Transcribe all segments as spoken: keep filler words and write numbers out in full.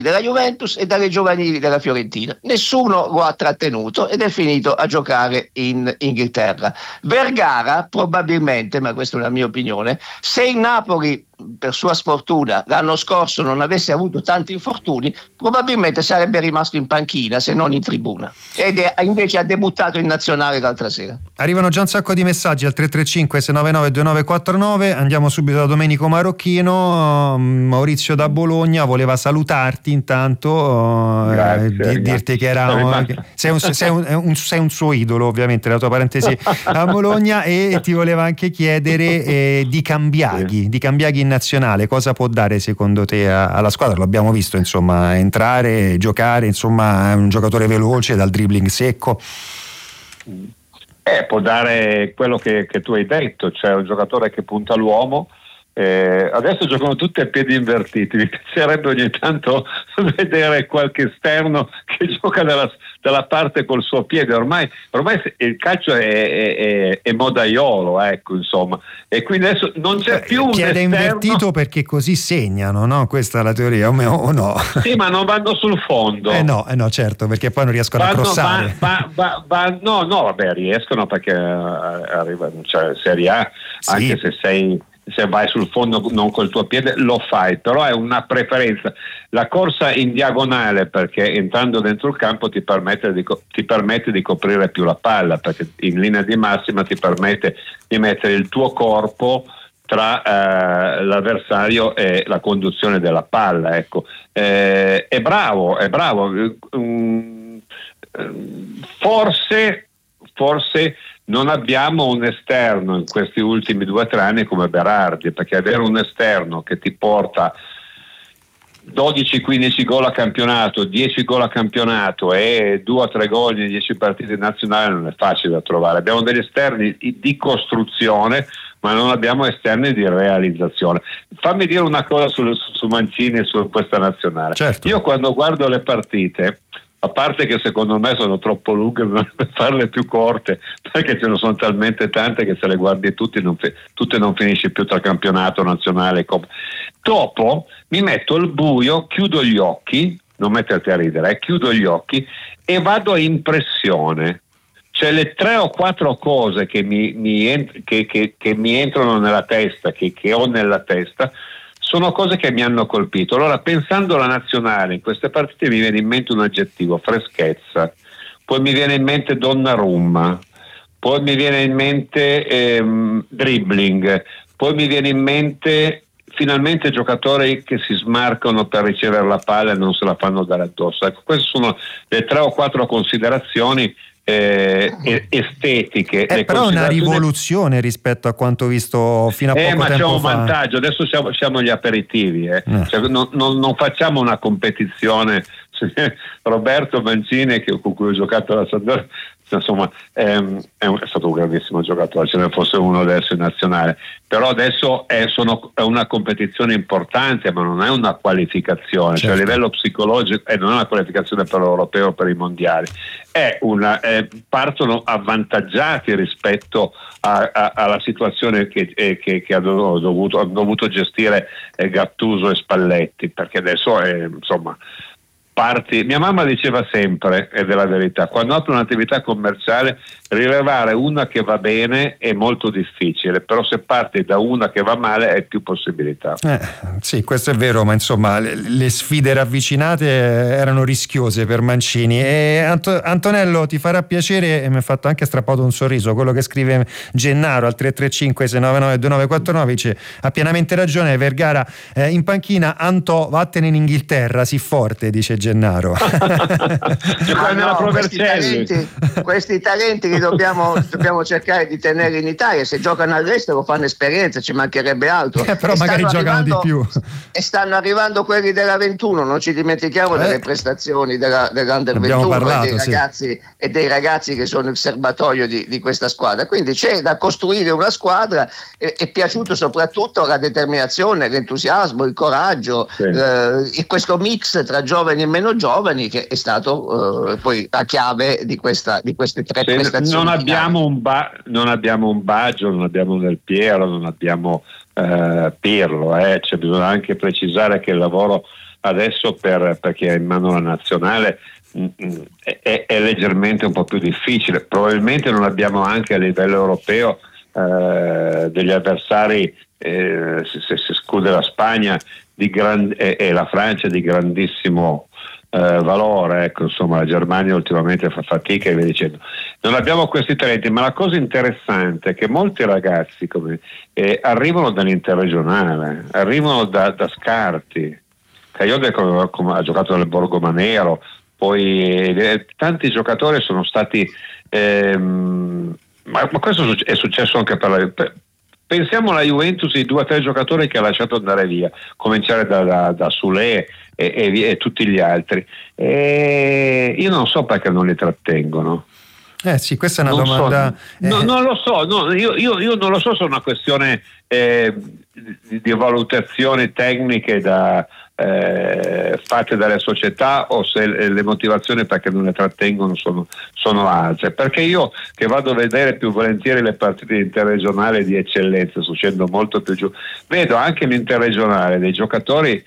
della Juventus e dalle giovanili della Fiorentina. Nessuno lo ha trattenuto ed è finito a giocare in Inghilterra. Vergara probabilmente, ma questa è una mia opinione, se il Napoli per sua sfortuna l'anno scorso non avesse avuto tanti infortuni, probabilmente sarebbe rimasto in panchina se non in tribuna, ed è, invece ha debuttato in nazionale l'altra sera. Arrivano già un sacco di messaggi al tre tre cinque sei nove nove due nove quattro nove. Andiamo subito da Domenico Marocchino. Maurizio da Bologna voleva salutarti intanto, grazie, eh, di, dirti che era un, sei, un, sei, un, un, sei un suo idolo, ovviamente, la tua parentesi a Bologna, e ti voleva anche chiedere eh, di Cambiaghi, sì. di Cambiaghi in nazionale, cosa può dare secondo te alla squadra? Lo abbiamo visto, insomma, entrare, giocare, insomma, è un giocatore veloce, dal dribbling secco. Eh, può dare quello che, che tu hai detto, cioè un giocatore che punta l'uomo. Eh, adesso giocano tutti a piedi invertiti, mi piacerebbe ogni tanto vedere qualche esterno che gioca dalla, dalla parte col suo piede. Ormai, ormai il calcio è, è, è modaiolo, ecco, insomma, e quindi adesso non c'è più un piede esterno invertito perché così segnano, no? Questa è la teoria, o no? Sì, ma non vanno sul fondo. Eh no, eh no, certo, perché poi non riescono vanno, a crossare. Va, va, va, va, no, no, vabbè, riescono perché arrivano, cioè Serie A, sì. Anche se sei se vai sul fondo non col tuo piede lo fai, però è una preferenza. La corsa in diagonale, perché entrando dentro il campo ti permette di, ti permette di coprire più la palla, perché in linea di massima ti permette di mettere il tuo corpo tra eh, l'avversario e la conduzione della palla, ecco. Eh, è bravo, è bravo. Mm, forse forse non abbiamo un esterno in questi ultimi due o tre anni come Berardi, perché avere un esterno che ti porta dodici quindici gol a campionato, dieci gol a campionato e due o tre gol in dieci partite nazionali non è facile da trovare. Abbiamo degli esterni di costruzione, ma non abbiamo esterni di realizzazione. Fammi dire una cosa su, su Mancini e su questa nazionale. Certo. Io quando guardo le partite, a parte che secondo me sono troppo lunghe per farle più corte, perché ce ne sono talmente tante che se le guardi tutti non fi- tutte non finisci più tra campionato nazionale. Com- Dopo mi metto al buio, chiudo gli occhi, non metterti a ridere, eh, chiudo gli occhi e vado a impressione. Cioè le tre o quattro cose che mi, mi, ent- che, che, che mi entrano nella testa, che, che ho nella testa, sono cose che mi hanno colpito. Allora, pensando alla nazionale, in queste partite mi viene in mente un aggettivo: freschezza, poi mi viene in mente Donnarumma, poi mi viene in mente ehm, dribbling, poi mi viene in mente finalmente giocatori che si smarcano per ricevere la palla e non se la fanno dare addosso. Ecco, queste sono le tre o quattro considerazioni Eh, estetiche. È però una rivoluzione rispetto a quanto visto fino a eh, poco ma tempo c'è un fa. vantaggio, adesso siamo, siamo agli aperitivi, eh. Eh. Cioè, non, non, non facciamo una competizione. Roberto Mancini, che, con cui ho giocato alla Sampdoria, insomma ehm, è, un, è stato un grandissimo giocatore, se ne fosse uno adesso in nazionale, però adesso è, sono, è una competizione importante, ma non è una qualificazione. Certo. Cioè a livello psicologico eh, non è una qualificazione per l'europeo o per i mondiali, è una, eh, partono avvantaggiati rispetto a, a, alla situazione che, eh, che, che hanno dovuto, hanno dovuto gestire eh, Gattuso e Spalletti, perché adesso è, insomma parti. Mia mamma diceva sempre, ed è la verità, quando apri un'attività commerciale rilevare una che va bene è molto difficile, però se parti da una che va male hai più possibilità. Eh, sì, questo è vero, ma insomma le, le sfide ravvicinate erano rischiose per Mancini. E Anto, Antonello, ti farà piacere, e mi ha fatto anche strappato un sorriso, quello che scrive Gennaro al tre tre cinque sei nove nove due nove quattro nove, dice: ha pienamente ragione Vergara, eh, in panchina Antò, vattene in Inghilterra, sii forte, dice Gennaro. Ah, no, questi, talenti, questi talenti li dobbiamo, dobbiamo cercare di tenere in Italia. Se giocano all'estero fanno esperienza, ci mancherebbe altro. Eh, però e magari giocano di più. E stanno arrivando quelli della ventuno, non ci dimentichiamo eh. delle prestazioni della, dell'Under ventuno parlato, e, dei sì. ragazzi, e dei ragazzi che sono il serbatoio di, di questa squadra. Quindi c'è da costruire una squadra. È, è piaciuto soprattutto la determinazione, l'entusiasmo, il coraggio, sì. eh, e questo mix tra giovani e meno giovani che è stato eh, poi la chiave di, questa, di queste tre sì, prestazioni. Non abbiamo, un ba- non abbiamo un Baggio, non abbiamo Del Piero, non abbiamo eh, Pirlo, eh. Cioè, bisogna anche precisare che il lavoro adesso per, per chi è in mano la nazionale mh, mh, è, è leggermente un po' più difficile. Probabilmente non abbiamo anche a livello europeo eh, degli avversari, eh, se, se si esclude la Spagna di gran, e, e la Francia di grandissimo Eh, valore, ecco, insomma la Germania ultimamente fa fatica e via dicendo. Non abbiamo questi talenti, ma la cosa interessante è che molti ragazzi come, eh, arrivano dall'interregionale, arrivano da, da scarti. Caiode come, come, ha giocato nel Borgo Manero, poi eh, tanti giocatori sono stati ehm, ma, ma questo è successo anche per la per, pensiamo alla Juventus, i due o tre giocatori che ha lasciato andare via, cominciare da, da, da Sule e, e, e tutti gli altri. E io non so perché non li trattengono. Eh sì, questa è una non domanda. So, no, eh. non lo so, no, io, io, io non lo so se è una questione eh, di, di valutazioni tecniche da, eh, fatte dalle società o se le motivazioni perché non le trattengono sono, sono altre. Perché io che vado a vedere più volentieri le partite interregionali di eccellenza, sto scendendo molto più giù, vedo anche l'interregionale dei giocatori.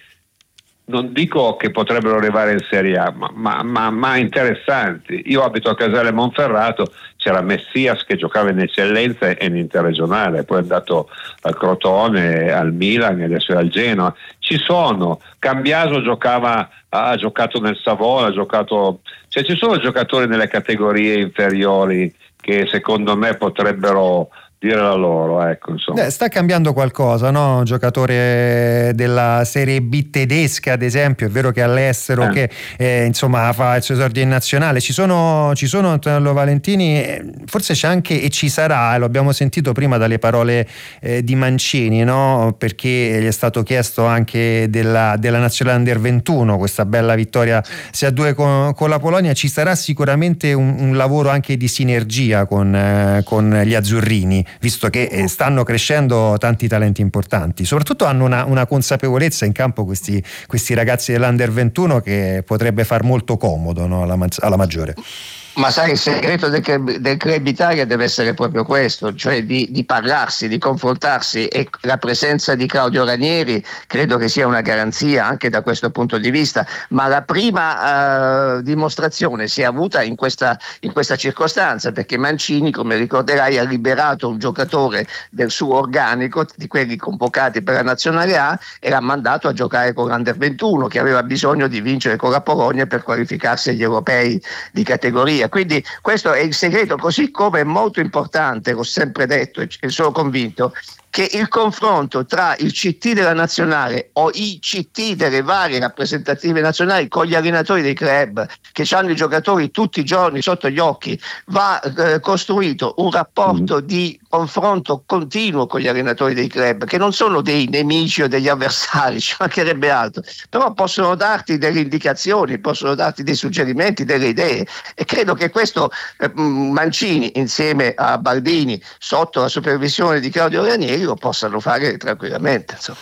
Non dico che potrebbero arrivare in Serie A, ma, ma, ma, ma interessanti. Io abito a Casale Monferrato, c'era Messias che giocava in eccellenza e in interregionale, poi è andato al Crotone, al Milan e adesso è al Genoa. Ci sono, Cambiaso giocava, ha giocato nel Savona, ha giocato, cioè ci sono giocatori nelle categorie inferiori che secondo me potrebbero dire la loro, ecco, insomma. Eh, sta cambiando qualcosa, no? Giocatore della Serie B tedesca, ad esempio, è vero che all'estero, eh. che eh, insomma fa il suo esordio in nazionale. Ci sono, ci sono Antonello Valentini, forse c'è anche e ci sarà, lo abbiamo sentito prima dalle parole eh, di Mancini, no? Perché gli è stato chiesto anche della, della nazionale under ventuno, questa bella vittoria sei a due con, con la Polonia. Ci sarà sicuramente un, un lavoro anche di sinergia con, eh, con gli azzurrini, visto che eh, stanno crescendo tanti talenti importanti, soprattutto hanno una, una consapevolezza in campo questi, questi ragazzi dell'Under ventuno che potrebbe far molto comodo, no, alla, alla maggiore. Ma sai, il segreto del Club, del Club Italia deve essere proprio questo, cioè di, di parlarsi, di confrontarsi, e la presenza di Claudio Ranieri credo che sia una garanzia anche da questo punto di vista, ma la prima uh, dimostrazione si è avuta in questa, in questa circostanza, perché Mancini, come ricorderai, ha liberato un giocatore del suo organico, di quelli convocati per la Nazionale A, e l'ha mandato a giocare con l'Under ventuno, che aveva bisogno di vincere con la Polonia per qualificarsi agli europei di categoria. Quindi questo è il segreto, così come è molto importante, l'ho sempre detto e sono convinto, che il confronto tra il C T della nazionale o i C T delle varie rappresentative nazionali con gli allenatori dei club, che hanno i giocatori tutti i giorni sotto gli occhi, va eh, costruito un rapporto mm. di confronto continuo con gli allenatori dei club, che non sono dei nemici o degli avversari, ci mancherebbe altro, però possono darti delle indicazioni, possono darti dei suggerimenti, delle idee, e credo che questo eh, Mancini insieme a Baldini sotto la supervisione di Claudio Ranieri lo possano fare tranquillamente, insomma.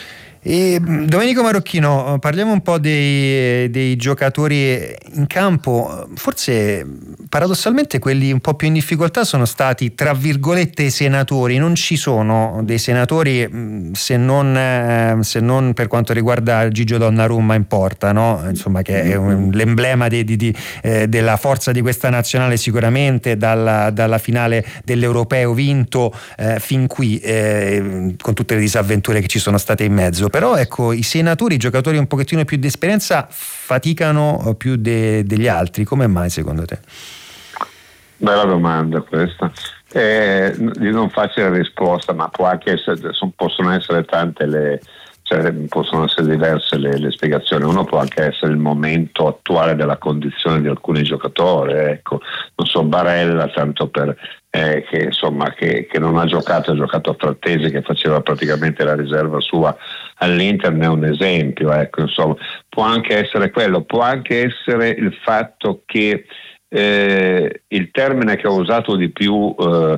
E Domenico Marocchino, parliamo un po' dei, dei giocatori in campo. Forse paradossalmente quelli un po' più in difficoltà sono stati, tra virgolette, i senatori. Non ci sono dei senatori se non, se non per quanto riguarda Gigio Donnarumma in porta, no? Insomma, che è un, l'emblema di, di, di, eh, della forza di questa nazionale, sicuramente dalla, dalla finale dell'Europeo vinto eh, fin qui, eh, con tutte le disavventure che ci sono state in mezzo. Però ecco, i senatori, i giocatori un pochettino più di esperienza faticano più de, degli altri. Come mai secondo te? Bella domanda questa, eh, di non facile risposta, ma può anche essere, possono essere tante le, cioè, possono essere diverse le, le spiegazioni. Uno può anche essere il momento attuale della condizione di alcuni giocatori, ecco, non so, Barella, tanto per eh, che insomma che, che non ha giocato, ha giocato a Frattesi, che faceva praticamente la riserva sua all'Inter, ne è un esempio, ecco, insomma, può anche essere quello, può anche essere il fatto che Eh, il termine che ho usato di più eh,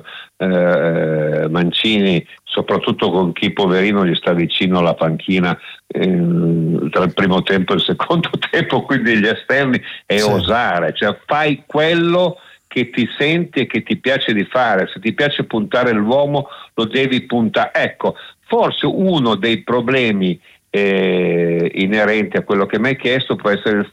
eh, Mancini, soprattutto con chi poverino gli sta vicino alla panchina eh, tra il primo tempo e il secondo tempo, quindi gli esterni, è sì. osare, cioè fai quello che ti senti e che ti piace di fare. Se ti piace puntare l'uomo, lo devi puntare. Ecco, forse uno dei problemi eh, inerenti a quello che mi hai chiesto, può essere